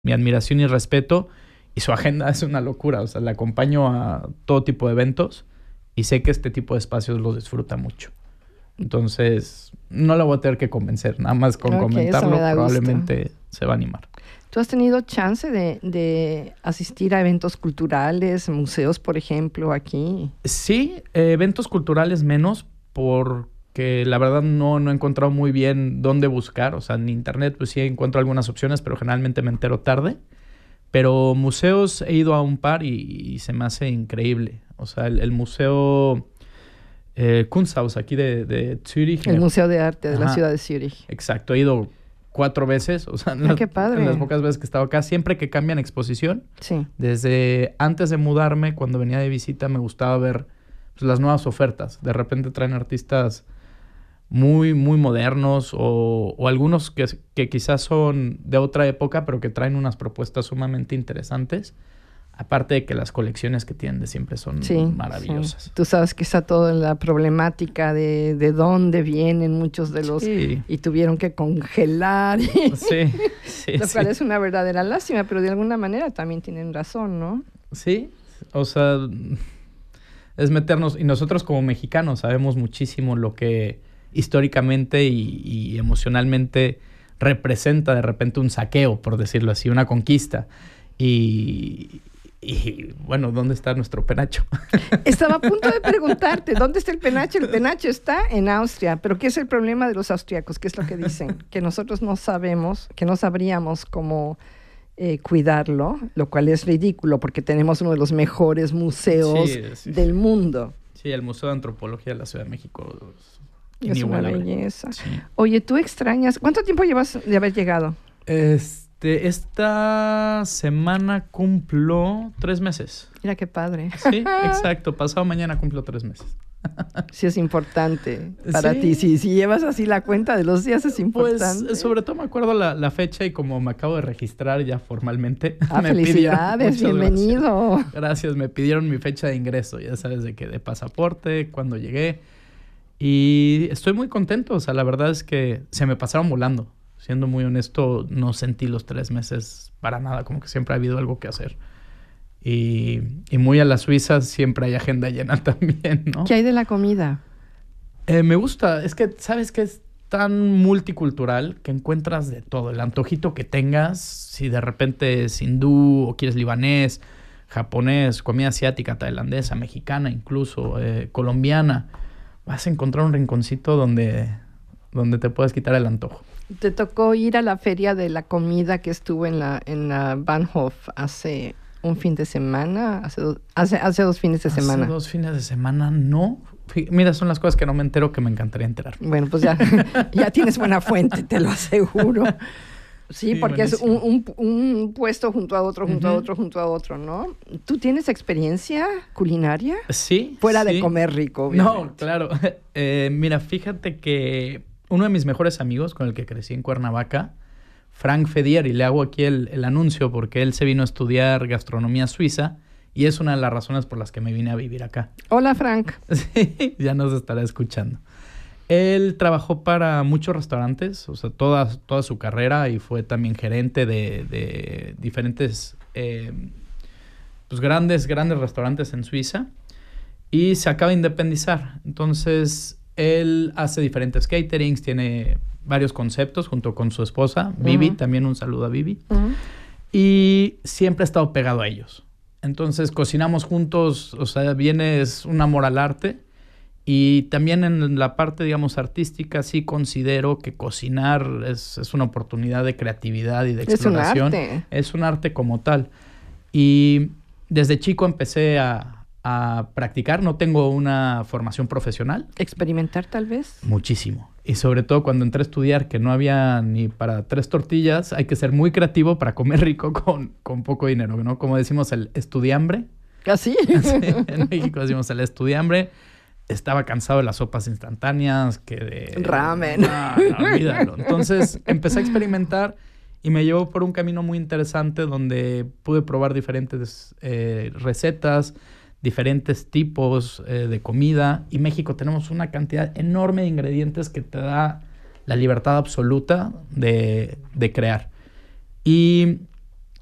mi admiración y respeto. Y su agenda es una locura. O sea, la acompaño a todo tipo de eventos y sé que este tipo de espacios los disfruta mucho. Entonces, no la voy a tener que convencer. Nada más con comentarlo probablemente se va a animar. ¿Tú has tenido chance de asistir a eventos culturales, museos, por ejemplo, aquí? Sí, eventos culturales menos, porque la verdad no he encontrado muy bien dónde buscar. O sea, en internet pues sí encuentro algunas opciones, pero generalmente me entero tarde. Pero museos he ido a un par y se me hace increíble. O sea, el museo Kunsthaus aquí de Zürich. El Museo de Arte de la ciudad de Zürich. Exacto, he ido 4 veces. O sea, qué padre. En las pocas veces que he estado acá, siempre que cambian exposición. Sí. Desde antes de mudarme, cuando venía de visita, me gustaba ver pues, las nuevas ofertas. De repente traen artistas muy, muy modernos o algunos que quizás son de otra época, pero que traen unas propuestas sumamente interesantes. Aparte de que las colecciones que tienen de siempre son maravillosas. Sí. Tú sabes que está toda la problemática de dónde vienen muchos de los... Sí. Y tuvieron que congelar. Sí. Lo cual es una verdadera lástima, pero de alguna manera también tienen razón, ¿no? Sí, o sea, es meternos... Y nosotros como mexicanos sabemos muchísimo lo que históricamente y emocionalmente representa de repente un saqueo, por decirlo así, una conquista. Y bueno, ¿dónde está nuestro penacho? Estaba a punto de preguntarte, ¿dónde está el penacho? El penacho está en Austria, pero ¿qué es el problema de los austriacos? ¿Qué es lo que dicen? Que nosotros no sabemos, que no sabríamos cómo cuidarlo, lo cual es ridículo porque tenemos uno de los mejores museos del mundo. Sí, el Museo de Antropología de la Ciudad de México es una belleza. Sí. Oye, ¿tú extrañas? ¿Cuánto tiempo llevas de haber llegado? Esta semana cumplo 3 meses. Mira qué padre. Sí, exacto. Pasado mañana cumplo 3 meses. Sí, es importante para ti. Si llevas así la cuenta de los días, es importante. Pues, sobre todo me acuerdo la fecha y como me acabo de registrar ya formalmente. ¡Felicidades! ¡Bienvenido! Gracias. Me pidieron mi fecha de ingreso, ya sabes, de pasaporte, cuando llegué. Y estoy muy contento. O sea, la verdad es que se me pasaron volando. Siendo muy honesto, no sentí los 3 meses para nada. Como que siempre ha habido algo que hacer. Y muy a la Suiza siempre hay agenda llena también, ¿no? ¿Qué hay de la comida? Me gusta. Es que, ¿sabes qué? Es tan multicultural que encuentras de todo. El antojito que tengas, si de repente es hindú o quieres libanés, japonés, comida asiática, tailandesa, mexicana incluso, colombiana, vas a encontrar un rinconcito donde te puedes quitar el antojo. ¿Te tocó ir a la feria de la comida que estuvo en la Bahnhof hace un fin de semana? ¿Hace 2 fines de semana? Hace 2 fines de semana, no. Mira, son las cosas que no me entero que me encantaría enterar. Bueno, pues ya tienes buena fuente, te lo aseguro. Sí, porque buenísimo. Es un puesto junto a otro, junto a otro, junto a otro, ¿no? ¿Tú tienes experiencia culinaria? Sí. Fuera de comer rico, obviamente. No, claro. Mira, fíjate que uno de mis mejores amigos con el que crecí en Cuernavaca, Frank Fedier, y le hago aquí el anuncio porque él se vino a estudiar gastronomía suiza y es una de las razones por las que me vine a vivir acá. Hola, Frank. Sí, ya nos estará escuchando. Él trabajó para muchos restaurantes, o sea, toda su carrera, y fue también gerente de diferentes pues grandes restaurantes en Suiza, y se acaba de independizar. Entonces, él hace diferentes caterings, tiene varios conceptos junto con su esposa, Vivi, también un saludo a Vivi, y siempre ha estado pegado a ellos. Entonces, cocinamos juntos, o sea, es un amor al arte. Y también en la parte, digamos, artística, sí considero que cocinar es una oportunidad de creatividad y de exploración. Es un arte. Es un arte como tal. Y desde chico empecé a practicar. No tengo una formación profesional. ¿Experimentar tal vez? Muchísimo. Y sobre todo cuando entré a estudiar, que no había ni para 3 tortillas, hay que ser muy creativo para comer rico con poco dinero, ¿no? Como decimos, el estudiambre. ¿Así? Sí, en México decimos el estudiambre. Estaba cansado de las sopas instantáneas, ramen. No, olvídalo. Entonces empecé a experimentar y me llevó por un camino muy interesante donde pude probar diferentes recetas, diferentes tipos de comida. Y México tenemos una cantidad enorme de ingredientes que te da la libertad absoluta de crear. Y